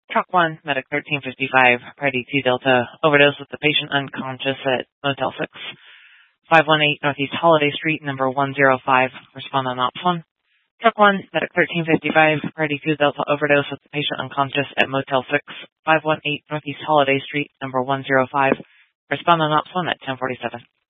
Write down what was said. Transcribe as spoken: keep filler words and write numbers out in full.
Truck one, Medic thirteen fifty-five, Party two Delta, overdose with the patient unconscious at Motel six, five one eight Northeast Holiday Street, number one zero five, respond on Ops one. Truck one, Medic thirteen fifty-five, Party two Delta, overdose with the patient unconscious at Motel six, five one eight Northeast Holiday Street, number one zero five, respond on Ops one at ten forty-seven.